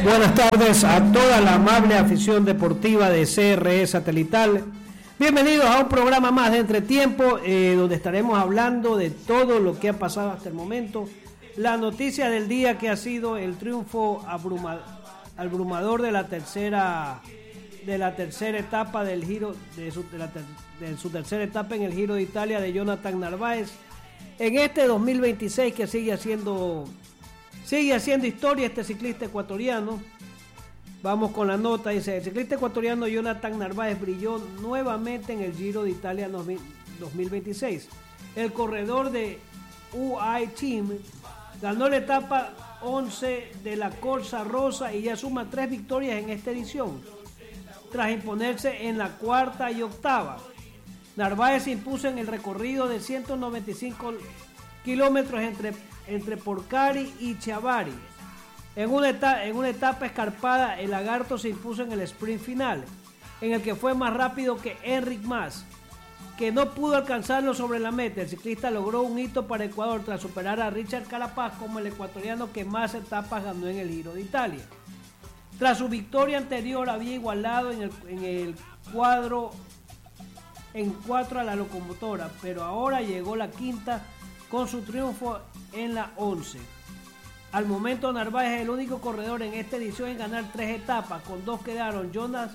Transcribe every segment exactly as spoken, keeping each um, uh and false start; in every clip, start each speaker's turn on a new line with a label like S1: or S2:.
S1: Buenas tardes a toda la amable afición deportiva de C R E Satelital. Bienvenidos a un programa más de Entretiempo, eh, donde estaremos hablando de todo lo que ha pasado hasta el momento. La noticia del día, que ha sido el triunfo abruma, abrumador de la tercera de la tercera etapa del Giro de su, de, la ter, de su tercera etapa en el Giro de Italia de Jonathan Narváez en este dos mil veintiséis, que sigue haciendo sigue haciendo historia este ciclista ecuatoriano. Vamos con la nota. Dice: el ciclista ecuatoriano Jonathan Narváez brilló nuevamente en el Giro de Italia dos mil veintiséis. El corredor de U A E Team ganó la etapa once de la Corsa Rosa y ya suma tres victorias en esta edición, tras imponerse en la cuarta y octava. Narváez se impuso en el recorrido de ciento noventa y cinco kilómetros entre, entre Porcari y Chiavari. En una, etapa, en una etapa escarpada, el lagarto se impuso en el sprint final, en el que fue más rápido que Enric Mas, que no pudo alcanzarlo sobre la meta. El ciclista logró un hito para Ecuador tras superar a Richard Carapaz como el ecuatoriano que más etapas ganó en el Giro de Italia. Tras su victoria anterior había igualado en el, en el cuadro en cuatro a la locomotora, pero ahora llegó la quinta con su triunfo en la once. Al momento, Narváez es el único corredor en esta edición en ganar tres etapas. Con dos quedaron Jonas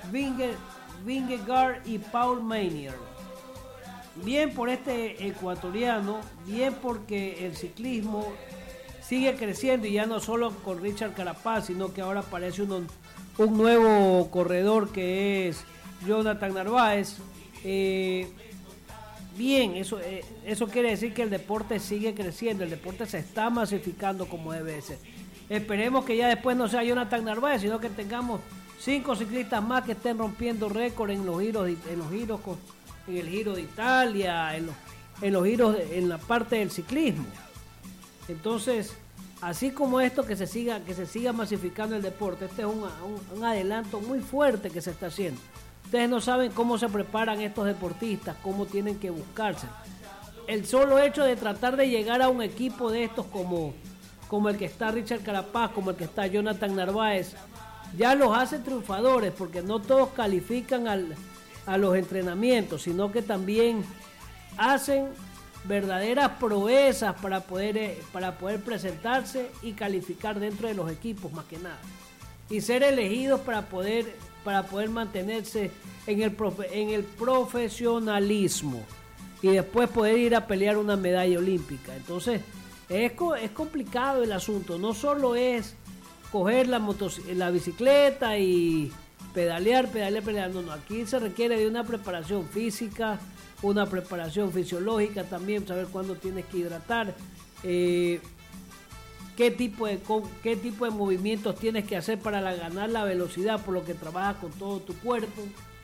S1: Vingegaard y Paul Meunier. Bien por este ecuatoriano, bien porque el ciclismo sigue creciendo, y ya no solo con Richard Carapaz, sino que ahora aparece un, un nuevo corredor que es Jonathan Narváez. Eh, bien, eso, eh, eso quiere decir que el deporte sigue creciendo, el deporte se está masificando como debe ser. Esperemos que ya después no sea Jonathan Narváez, sino que tengamos cinco ciclistas más que estén rompiendo récord en los giros, en los giros, en el Giro de Italia, en los, en los giros, en la parte del ciclismo. Entonces, así como esto, que se siga, que se siga masificando el deporte. Este es un, un, un adelanto muy fuerte que se está haciendo. Ustedes no saben cómo se preparan estos deportistas, cómo tienen que buscarse. El solo hecho de tratar de llegar a un equipo de estos como, como el que está Richard Carapaz, como el que está Jonathan Narváez, ya los hace triunfadores, porque no todos califican al, a los entrenamientos, sino que también hacen verdaderas proezas para poder, para poder presentarse y calificar dentro de los equipos, más que nada, y ser elegidos para poder, para poder mantenerse en el, profe, en el profesionalismo y después poder ir a pelear una medalla olímpica. Entonces es, es complicado el asunto. No solo es coger la, motos, la bicicleta y pedalear, pedalear, pedalear. No, no, aquí se requiere de una preparación física, una preparación fisiológica también, saber cuándo tienes que hidratar, eh, qué tipo de qué tipo de movimientos tienes que hacer para la, ganar la velocidad, por lo que trabajas con todo tu cuerpo,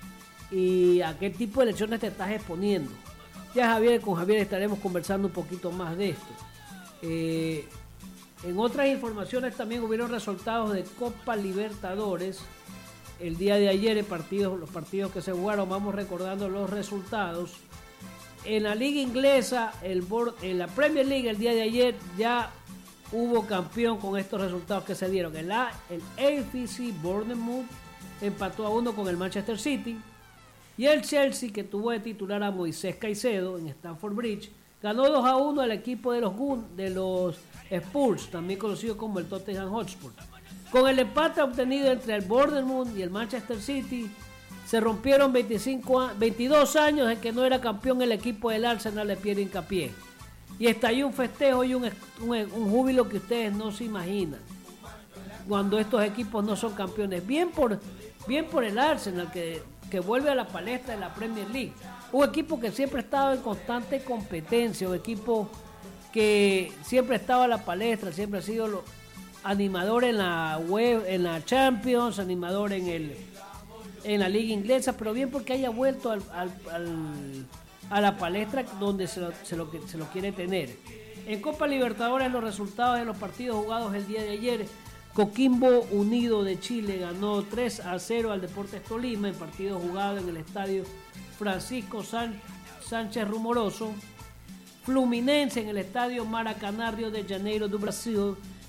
S1: y a qué tipo de lesiones te estás exponiendo. Ya Javier, con Javier estaremos conversando un poquito más de esto. Eh, en otras informaciones también hubieron resultados de Copa Libertadores el día de ayer, en partidos, los partidos que se jugaron. Vamos recordando los resultados. En la liga inglesa, el board, en la Premier League, el día de ayer ya hubo campeón con estos resultados que se dieron. El, A, el A F C Bournemouth empató a uno con el Manchester City, y el Chelsea, que tuvo de titular a Moisés Caicedo en Stamford Bridge, ganó dos a uno al equipo de los, Gun, de los Spurs, también conocido como el Tottenham Hotspur. Con el empate obtenido entre el Bournemouth y el Manchester City, se rompieron veinticinco, veintidós años en que no era campeón el equipo del Arsenal de Pierre Hincapié. Y estalló un festejo y un, un, un júbilo que ustedes no se imaginan cuando estos equipos no son campeones. Bien por, bien por el Arsenal, que, que vuelve a la palestra de la Premier League. Un equipo que siempre ha estado en constante competencia, un equipo que siempre ha estado a la palestra, siempre ha sido lo, animador en la web, en la Champions, animador en el en la liga inglesa, pero bien porque haya vuelto al, al, al, a la palestra donde se lo, se, lo, se lo quiere tener. En Copa Libertadores, los resultados de los partidos jugados el día de ayer: Coquimbo Unido de Chile ganó tres a cero al Deportes Tolima en partido jugado en el estadio Francisco San, Sánchez Rumoroso. Fluminense en el estadio Maracaná, Río de Janeiro do Brasil,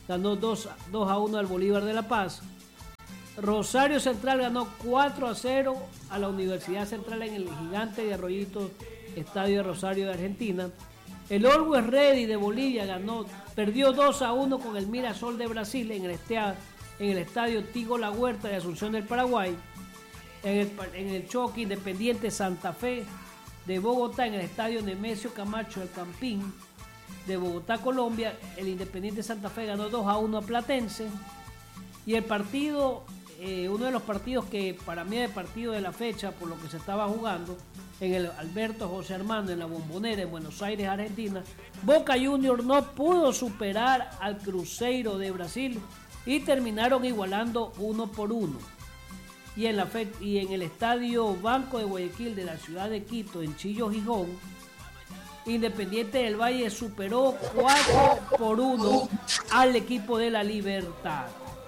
S1: ganó dos a uno al Bolívar de La Paz. Rosario Central ganó cuatro a cero a la Universidad Central en el gigante de Arroyito, Estadio de Rosario de Argentina. El Always Ready de Bolivia ganó, perdió dos a uno con el Mirasol de Brasil en el, estea, en el Estadio Tigo La Huerta de Asunción del Paraguay. En el, en el choque Independiente Santa Fe de Bogotá en el Estadio Nemesio Camacho del Campín de Bogotá, Colombia, el Independiente Santa Fe ganó dos a uno a Platense. Y el partido, eh, uno de los partidos que para mí es el partido de la fecha por lo que se estaba jugando en el Alberto José Armando en la Bombonera en Buenos Aires, Argentina, Boca Juniors no pudo superar al Cruzeiro de Brasil y terminaron igualando uno por uno. Y en, la fe- y en el Estadio Banco de Guayaquil de la ciudad de Quito, en Chillo, Gijón, Independiente del Valle superó cuatro por uno al equipo de La Libertad.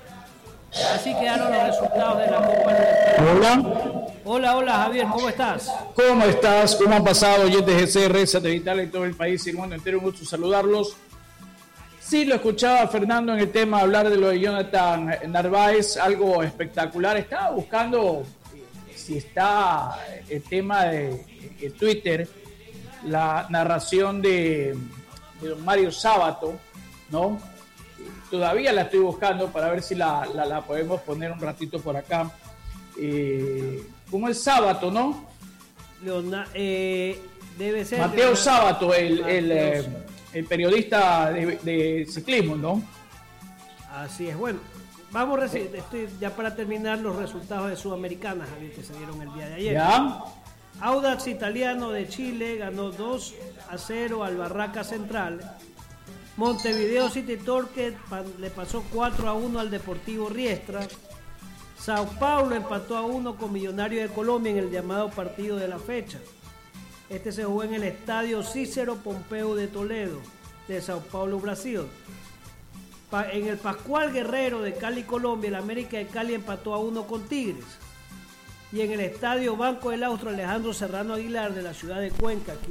S1: Así quedaron los resultados de la Copa Libertadores.
S2: Hola.
S1: Hola, hola Javier, ¿cómo estás?
S2: ¿Cómo estás? ¿Cómo han pasado oyentes de C R Satelital en todo el país y el mundo entero? Un gusto saludarlos. Sí, lo escuchaba Fernando en el tema hablar de lo de Jonathan Narváez, algo espectacular. Estaba buscando si está el tema de, de Twitter, la narración de, de don Mario Sábato, ¿no? Todavía la estoy buscando para ver si la, la, la podemos poner un ratito por acá. Eh, ¿Cómo es Sábato, no?
S1: Leona, eh, debe ser
S2: Mateo
S1: Leonardo,
S2: Sábato, el,
S1: Mateo.
S2: el, eh, el periodista de, de ciclismo, ¿no?
S1: Así es, bueno, vamos a recibir, estoy ya para terminar los resultados de Sudamericana, Javier, que se dieron el día de ayer.
S2: ¿Ya?
S1: Audax Italiano de Chile ganó dos a cero al Barraca Central. Montevideo City Torque le pasó cuatro a uno al Deportivo Riestra. Sao Paulo empató a uno con Millonario de Colombia en el llamado partido de la fecha. Este se jugó en el Estadio Cícero Pompeu de Toledo, de Sao Paulo, Brasil. Pa- en el Pascual Guerrero de Cali, Colombia, el América de Cali empató a uno con Tigres. Y en el Estadio Banco del Austro Alejandro Serrano Aguilar de la ciudad de Cuenca, aquí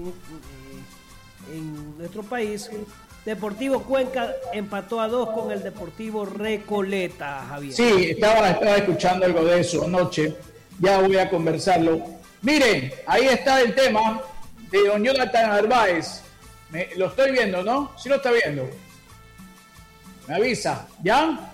S1: en, en nuestro país, Deportivo Cuenca empató a dos con el Deportivo Recoleta, Javier.
S2: Sí, estaba, estaba escuchando algo de eso anoche. Ya voy a conversarlo. Miren, ahí está el tema de don Jonathan Narváez. Me, lo estoy viendo, ¿no? Sí lo está viendo. Me avisa, ¿ya?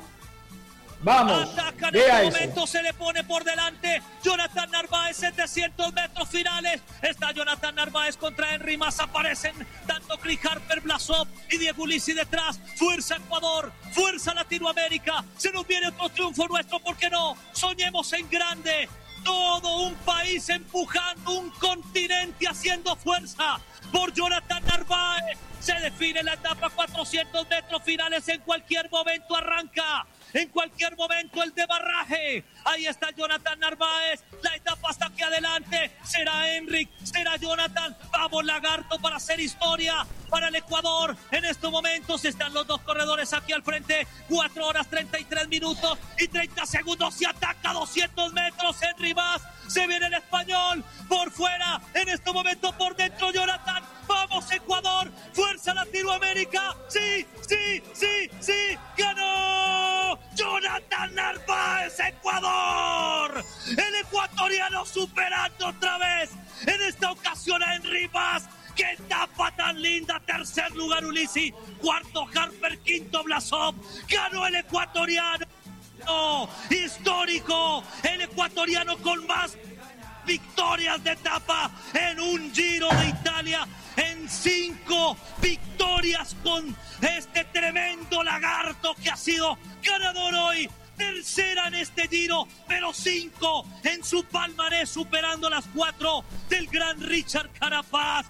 S2: Vamos,
S3: Ataca en
S2: vea
S3: este
S2: eso.
S3: momento, se le pone por delante Jonathan Narváez, setecientos metros finales. Está Jonathan Narváez contra Henry Mas. Aparecen tanto Chris Harper, Blasov y Diego Ulisi detrás. Fuerza Ecuador, fuerza Latinoamérica. Se nos viene otro triunfo nuestro, ¿por qué no? Soñemos en grande. Todo un país empujando, un continente haciendo fuerza por Jonathan Narváez. Se define la etapa cuatrocientos metros finales. En cualquier momento arranca. En cualquier momento el debarraje. Ahí está Jonathan Narváez. La etapa hasta aquí adelante. Será Enric, será Jonathan. Vamos, Lagarto, para hacer historia para el Ecuador. En estos momentos están los dos corredores aquí al frente. cuatro horas treinta y tres minutos y treinta segundos. Se ataca doscientos metros. Henry Mas. Se viene el español por fuera. En este momento por dentro Jonathan. Vamos, Ecuador. Fuerza Latinoamérica. Sí, sí, sí, sí. ¡Ganó! Jonathan Narváez, Ecuador. El ecuatoriano superando otra vez. En esta ocasión a Henry Mas. ¡Qué etapa tan linda! Tercer lugar Ulisi. Cuarto Harper. Quinto Blasov. Ganó el ecuatoriano. No, histórico, el ecuatoriano con más victorias de etapa en un Giro de Italia, en cinco victorias con este tremendo lagarto que ha sido ganador hoy. Tercera en este Giro, pero cinco en su palmarés, superando las cuatro del gran Richard Carapaz.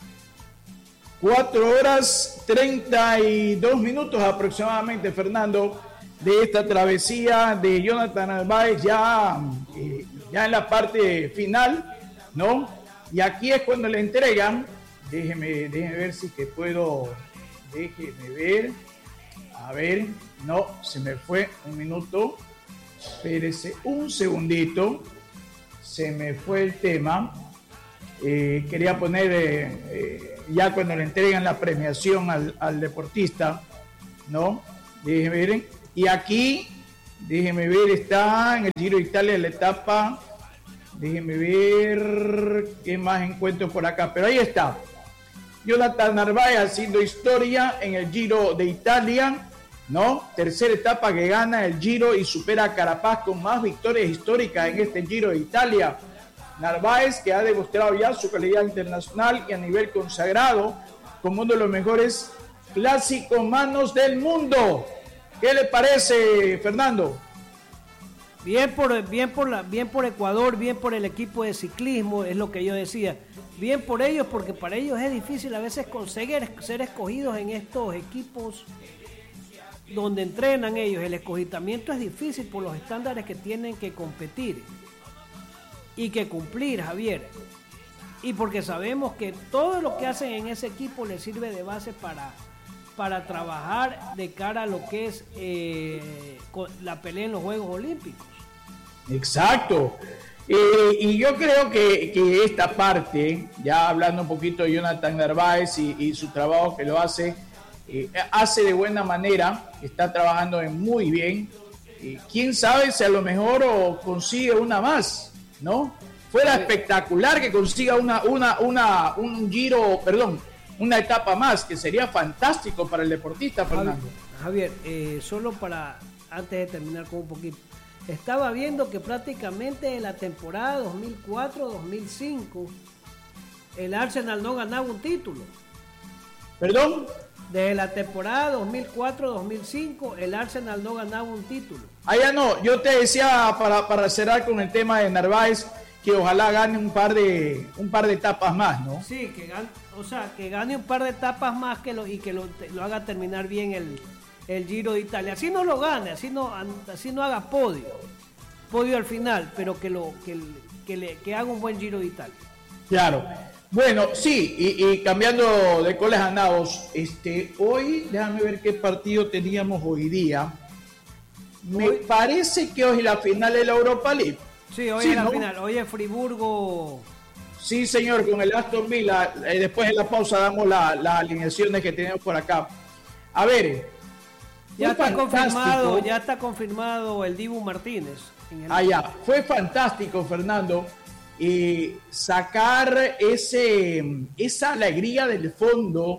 S2: Cuatro horas treinta y dos minutos aproximadamente, Fernando, de esta travesía de Jonathan Narváez ya, eh, ya en la parte final, ¿no? Y aquí es cuando le entregan, déjeme, déjeme ver si que puedo, déjeme ver, a ver, no, se me fue un minuto, espérese un segundito, se me fue el tema, eh, quería poner, eh, eh, ya cuando le entregan la premiación al, al deportista, ¿no? Déjeme ver. Y aquí, déjeme ver, está en el Giro de Italia la etapa. Déjeme ver qué más encuentro por acá. Pero ahí está. Jonathan Narváez haciendo historia en el Giro de Italia, ¿no? Tercera etapa que gana el Giro y supera a Carapaz con más victorias históricas en este Giro de Italia. Narváez, que ha demostrado ya su calidad internacional y a nivel consagrado como uno de los mejores clásicomanos del mundo. ¿Qué le parece, Fernando?
S1: Bien por, bien por la, bien por Ecuador, bien por el equipo de ciclismo, es lo que yo decía. Bien por ellos, porque para ellos es difícil a veces conseguir ser escogidos en estos equipos donde entrenan ellos. El escogitamiento es difícil por los estándares que tienen que competir y que cumplir, Javier. Y porque sabemos que todo lo que hacen en ese equipo les sirve de base para, para trabajar de cara a lo que es eh, la pelea en los Juegos Olímpicos.
S2: Exacto. Eh, y yo creo que, que esta parte, ya hablando un poquito de Jonathan Narváez y, y su trabajo que lo hace, eh, hace de buena manera, está trabajando muy bien. Eh, quién sabe si a lo mejor o consigue una más, ¿no? Fuera espectacular que consiga una, una, una, un giro, perdón, una etapa más, que sería fantástico para el deportista, Fernando.
S1: Javier, eh, solo para, antes de terminar con un poquito, estaba viendo que prácticamente en la temporada dos mil cuatro dos mil cinco el Arsenal no ganaba un título.
S2: ¿Perdón?
S1: Desde la temporada dos mil cuatro dos mil cinco el Arsenal no ganaba un título.
S2: Ah, ya no, yo te decía para, para cerrar con el tema de Narváez, que ojalá gane un par de un par de etapas más, ¿no?
S1: Sí, que gane, o sea, que gane un par de etapas más que lo, y que lo, lo haga terminar bien el el Giro de Italia, así no lo gane, así no, así no haga podio, podio al final, pero que lo que, que, le, que haga un buen Giro de Italia.
S2: Claro, bueno, sí, y, y cambiando de coles a nabos, este, hoy, déjame ver qué partido teníamos hoy día, me hoy, parece que hoy es la final de la Europa League.
S1: Sí, hoy sí, es la ¿no? final, hoy es Friburgo.
S2: Sí, señor, con el Aston Villa, eh, después de la pausa damos la, las alineaciones que tenemos por acá. A ver,
S1: Ya está fantástico. confirmado, ya está confirmado el Dibu Martínez. En el...
S2: Ah, ya. Fue fantástico, Fernando, eh, sacar ese, esa alegría del fondo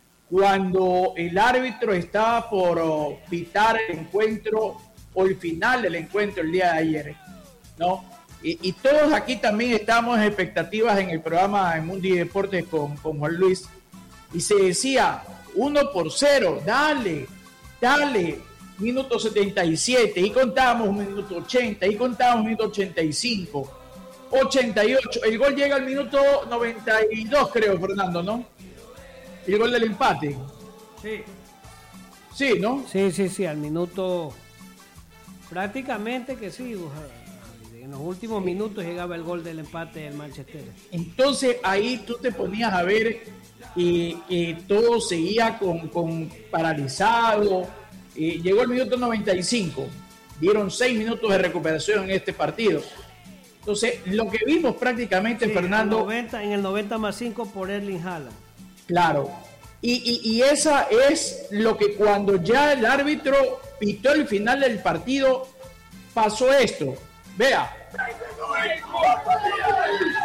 S2: cuando el árbitro estaba por oh, pitar el encuentro o el final del encuentro el día de ayer, ¿no? Y, y todos aquí también estamos en expectativas en el programa en Mundi Deportes con, con Juan Luis, y se decía uno por cero, dale. Dale, minuto setenta y siete, y contamos minuto ochenta, y contamos minuto ochenta y cinco, ochenta y ocho, el gol llega al minuto noventa y dos, creo, Fernando, ¿no? El gol del empate.
S1: Sí.
S2: Sí, ¿no?
S1: Sí, sí, sí, al minuto, prácticamente que sí, en los últimos minutos llegaba el gol del empate del Manchester.
S2: Entonces ahí tú te ponías a ver y, y todo seguía con, con paralizado. Y llegó el minuto noventa y cinco, dieron seis minutos de recuperación en este partido. Entonces lo que vimos prácticamente, sí, Fernando,
S1: en el noventa, en el noventa más cinco por Erling Haaland.
S2: Claro, y, y, y esa es lo que cuando ya el árbitro pitó el final del partido pasó esto. Vea.